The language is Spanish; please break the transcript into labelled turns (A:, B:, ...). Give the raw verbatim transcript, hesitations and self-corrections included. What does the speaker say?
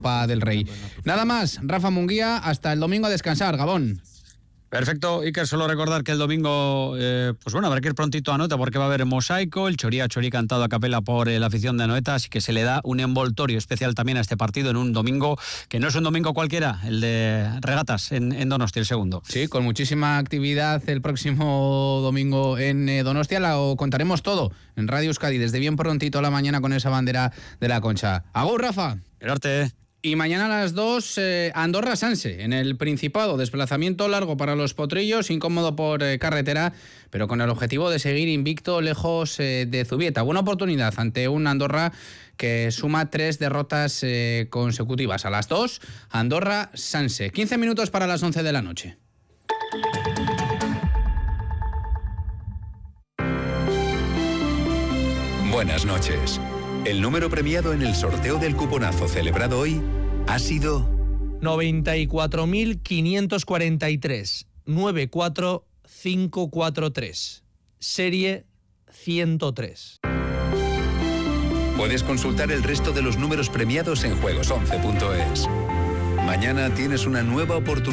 A: Copa del Rey. Nada más, Rafa Munguía, hasta el domingo a descansar, Gabón.
B: Perfecto, Iker, solo recordar que el domingo, eh, pues bueno, habrá que ir prontito a Anoeta porque va a haber mosaico, el Choría Chorí cantado a capela por eh, la afición de Anoeta, así que se le da un envoltorio especial también a este partido en un domingo, que no es un domingo cualquiera, el de regatas en, en Donostia, el segundo.
A: Sí, con muchísima actividad el próximo domingo en eh, Donostia, lo contaremos todo en Radio Euskadi, desde bien prontito a la mañana con esa bandera de la Concha. ¡Agur, Rafa!
B: El arte.
A: Y mañana a las dos, eh, Andorra-Sanse, en el Principado. Desplazamiento largo para los potrillos, incómodo por eh, carretera, pero con el objetivo de seguir invicto lejos eh, de Zubieta. Buena oportunidad ante un Andorra que suma tres derrotas eh, consecutivas. A las dos, Andorra-Sanse. quince minutos para las once de la noche.
C: Buenas noches. El número premiado en el sorteo del cuponazo celebrado hoy ha sido
D: noventa y cuatro mil quinientos cuarenta y tres, noventa y cuatro mil quinientos cuarenta y tres, serie ciento tres.
C: Puedes consultar el resto de los números premiados en juegos once punto es. Mañana tienes una nueva oportunidad.